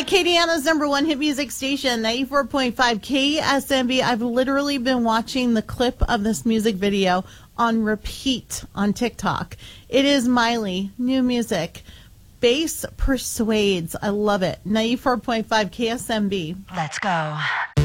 Acadiana's number one hit music station, 94.5 KSMB. I've literally been watching the clip of this music video on repeat on TikTok. It is Miley, new music. Bass Persuades. I love it. 94.5 KSMB. Let's go.